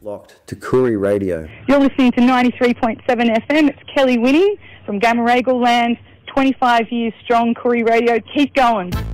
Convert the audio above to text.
locked to Koori Radio. You're listening to 93.7 FM. It's Kelly Winning from Gamaragal Land. 25 years strong, Koori Radio. Keep going.